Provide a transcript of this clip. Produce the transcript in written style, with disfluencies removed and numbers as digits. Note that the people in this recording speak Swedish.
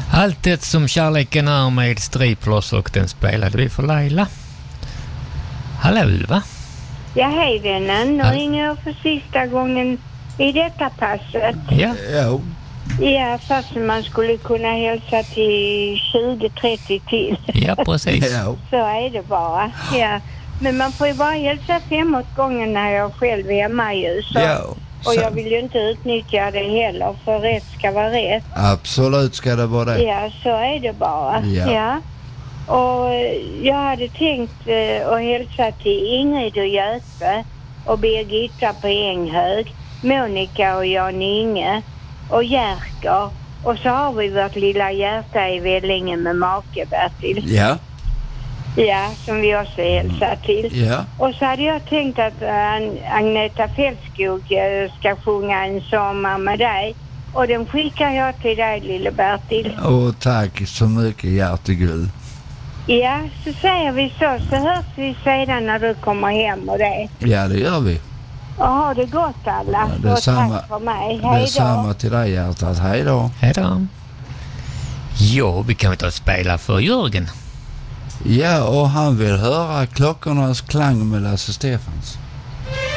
Allt det som kärleken är med Striplers, och den spelade vi för Laila. Hallå Ylva. Ja, hej vännen. Nu ringer jag för sista gången i detta passet. Ja. Ja, fast man skulle kunna hälsa till 20-30 till. Ja, precis. Så är det bara. Ja. Men man får ju bara hälsa 5 åt gången när jag själv är hemma ju. Och jag vill ju inte utnyttja det heller, för rätt ska vara rätt. Absolut ska det vara det. Ja, så är det bara. Ja. Och jag hade tänkt att hälsa till Ingrid och Göte och Birgitta på Änghög, Monica och Jan Inge och Jerker. Och så har vi vårt lilla hjärta i Vellinge med make Bertil. Ja. Ja, som vi också hälsar till. Ja. Och så hade jag tänkt att Agneta Fältskog ska sjunga En sommar med dig. Och den skickar jag till dig, lille Bertil. Och tack så mycket, hjärtegull. Ja, så säger vi så hörs vi sedan när du kommer hem och det. Ja, det gör vi. Och ha det gott alla. Ja, och tack för mig. Hej då. Detsamma till dig, hjärtat. Hej då. Hej då. Jo, vi kan väl ta spela för Jörgen. Ja, och han vill höra Klockornas klang med Lasse Stefans.